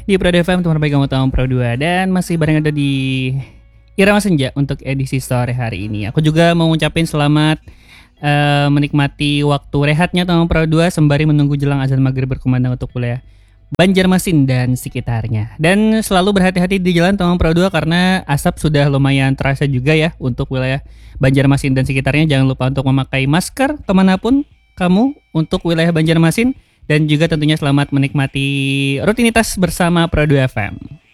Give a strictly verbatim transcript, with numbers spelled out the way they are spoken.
di Pro F M, teman baik kamu tahu Pro dua. Dan masih bareng ada di Irama Senja untuk edisi sore hari ini. Aku juga mau ngucapin selamat uh, menikmati waktu rehatnya teman Pro dua sembari menunggu jelang azan maghrib berkumandang untuk wilayah Banjarmasin dan sekitarnya. Dan selalu berhati-hati di jalan teman Pro dua karena asap sudah lumayan terasa juga ya untuk wilayah Banjarmasin dan sekitarnya. Jangan lupa untuk memakai masker kemanapun kamu untuk wilayah Banjarmasin. Dan juga tentunya selamat menikmati rutinitas bersama Pro dua F M.